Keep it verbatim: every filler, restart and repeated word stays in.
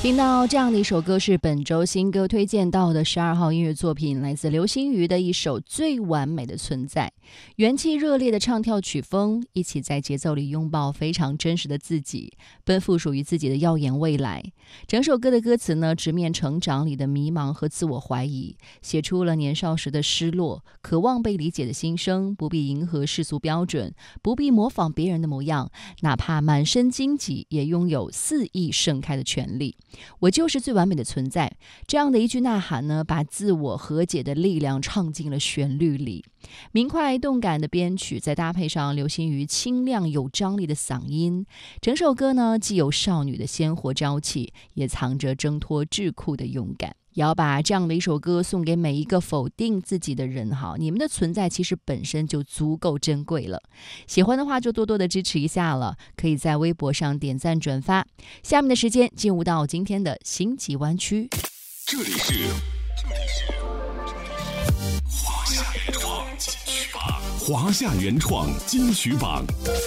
听到这样的一首歌，是本周新歌推荐到的十二号音乐作品，来自刘心瑜的一首《最完美的存在》。元气热烈的唱跳曲风，一起在节奏里拥抱非常真实的自己，奔赴属于自己的耀眼未来。整首歌的歌词呢，直面成长里的迷茫和自我怀疑，写出了年少时的失落，渴望被理解的心声，不必迎合世俗标准，不必模仿别人的模样，哪怕满身荆棘，也拥有肆意盛开的权利。我就是最完美的存在，这样的一句呐喊呢，把自我和解的力量唱进了旋律里。明快动感的编曲，再搭配上刘心瑜清亮有张力的嗓音，整首歌呢，既有少女的鲜活朝气，也藏着挣脱桎梏的勇敢。也要把这样的一首歌送给每一个否定自己的人哈，你们的存在其实本身就足够珍贵了。喜欢的话就多多的支持一下了，可以在微博上点赞转发。下面的时间进入到今天的星际湾区， 这里是这里是华夏原创金曲榜，华夏原创金曲榜。